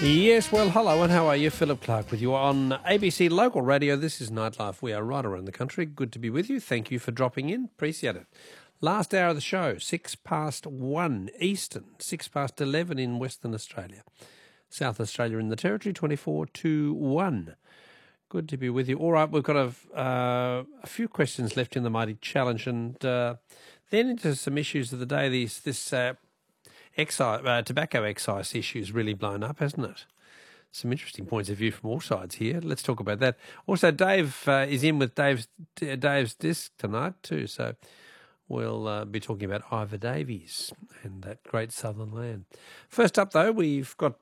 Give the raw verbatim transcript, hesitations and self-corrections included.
Yes, well, hello and how are you? Philip Clark with you on A B C Local Radio. This is Nightlife. We are right around the country. Good to be with you. Thank you for dropping in. Appreciate it. Last hour of the show, six past one Eastern, six past eleven in Western Australia. South Australia in the Territory, twenty-four to one. Good to be with you. All right, we've got a, uh, a few questions left in the Mighty Challenge and uh, then into some issues of the day. These, this... Uh, Excise, uh, tobacco excise issue's really blown up, hasn't it? Some interesting points of view from all sides here. Let's talk about that. Also, Dave uh, is in with Dave's Dave's disc tonight too, so we'll uh, be talking about Ivor Davies and that great southern land. First up, though, we've got